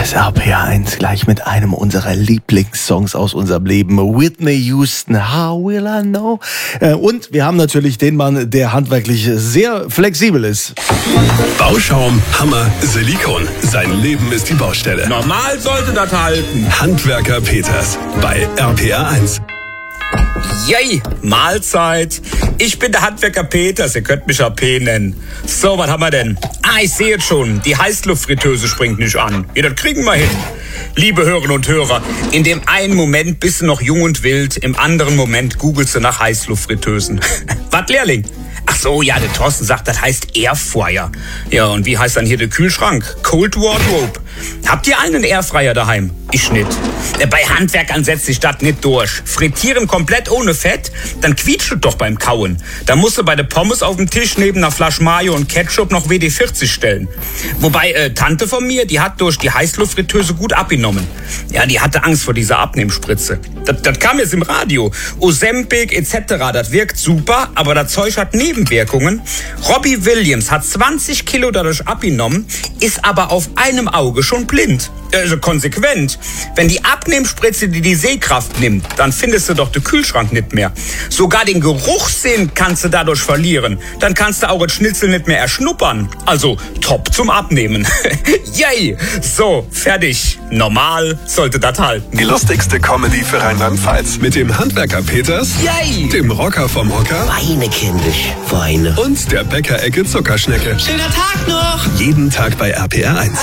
ist RPR1 gleich mit einem unserer Lieblingssongs aus unserem Leben. Whitney Houston, How Will I Know? Und wir haben natürlich den Mann, der handwerklich sehr flexibel ist. Bauschaum, Hammer, Silikon. Sein Leben ist die Baustelle. Normal sollte das halten. Handwerker Peters bei RPR1. Yay, Mahlzeit. Ich bin der Handwerker Peters, ihr könnt mich AP nennen. So, was haben wir denn? Ich sehe es schon, die Heißluftfritteuse springt nicht an. Ja, das kriegen wir hin. Liebe Hörerinnen und Hörer, in dem einen Moment bist du noch jung und wild, im anderen Moment googelst du nach Heißluftfritteusen. Was, Lehrling? Ach so, ja, der Thorsten sagt, das heißt Airfryer. Ja, und wie heißt dann hier der Kühlschrank? Cold Wardrobe. Habt ihr einen Airfryer daheim? Ich nicht. Bei Handwerkern setzt sich das nicht durch. Frittieren komplett ohne Fett, dann quietscht es doch beim Kauen. Da musst du bei der Pommes auf dem Tisch neben einer Flasche Mayo und Ketchup noch WD-40 stellen. Wobei, Tante von mir, die hat durch die Heißluftfritteuse gut abgenommen. Ja, die hatte Angst vor dieser Abnehmspritze. Das kam jetzt im Radio. Ozempic etc., das wirkt super, aber das Zeug hat Nebenwirkungen. Robbie Williams hat 20 Kilo dadurch abgenommen, ist aber auf einem Auge schon blind. Also konsequent. Wenn die Abnehmspritze die Sehkraft nimmt, dann findest du doch den Kühlschrank nicht mehr. Sogar den Geruchssinn kannst du dadurch verlieren. Dann kannst du auch das Schnitzel nicht mehr erschnuppern. Also top zum Abnehmen. Yay! So, fertig. Normal sollte das halten. Die lustigste Comedy für Rheinland-Pfalz. Mit dem Handwerker Peters, Yay! dem Rocker vom Hocker Weine, kindisch, weine. und der Bäckerecke Zuckerschnecke. Schöner Tag noch! Jeden Tag bei RPR1.